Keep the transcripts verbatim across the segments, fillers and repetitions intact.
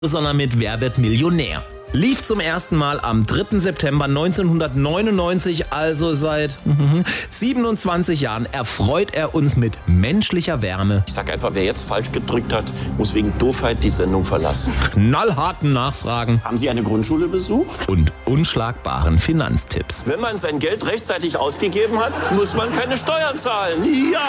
sondern mit Wer wird Millionär. Lief zum ersten Mal am dritten September neunzehnhundertneunundneunzig, also seit siebenundzwanzig Jahren erfreut er uns mit menschlicher Wärme. Ich sag einfach, wer jetzt falsch gedrückt hat, muss wegen Doofheit die Sendung verlassen. Knallharten Nachfragen. Haben Sie eine Grundschule besucht? Und unschlagbaren Finanztipps. Wenn man sein Geld rechtzeitig ausgegeben hat, muss man keine Steuern zahlen. Ja!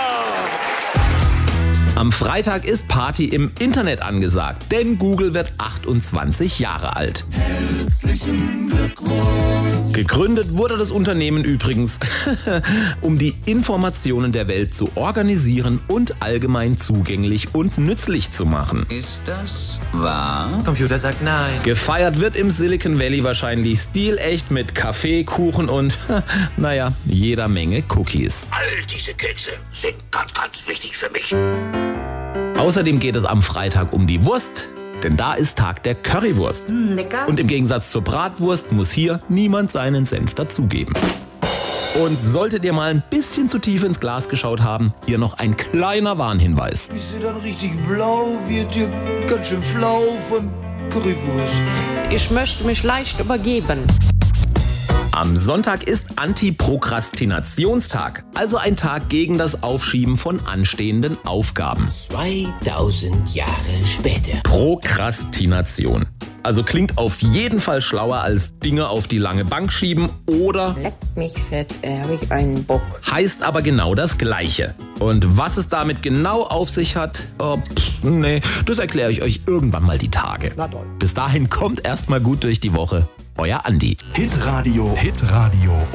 Am Freitag ist Party im Internet angesagt, denn Google wird achtundzwanzig Jahre alt. Herzlichen Glückwunsch. Gegründet wurde das Unternehmen übrigens, um die Informationen der Welt zu organisieren und allgemein zugänglich und nützlich zu machen. Ist das wahr? Computer sagt nein. Gefeiert wird im Silicon Valley wahrscheinlich stilecht mit Kaffee, Kuchen und, naja, jeder Menge Cookies. All diese Kekse sind ganz, ganz wichtig für mich. Außerdem geht es am Freitag um die Wurst, denn da ist Tag der Currywurst. Lecker. Und im Gegensatz zur Bratwurst muss hier niemand seinen Senf dazugeben. Und solltet ihr mal ein bisschen zu tief ins Glas geschaut haben, hier noch ein kleiner Warnhinweis. Ist sie dann richtig blau, wird dir ganz schön flau von Currywurst. Ich möchte mich leicht übergeben. Am Sonntag ist Antiprokrastinationstag, also ein Tag gegen das Aufschieben von anstehenden Aufgaben. zweitausend Jahre später. Prokrastination. Also klingt auf jeden Fall schlauer als Dinge auf die lange Bank schieben oder Leckt mich fett, äh, habe ich einen Bock. heißt aber genau das Gleiche. Und was es damit genau auf sich hat, oh, pff, nee, das erkläre ich euch irgendwann mal die Tage. Bis dahin kommt erstmal gut durch die Woche. Euer Andi. Hitradio. Hitradio.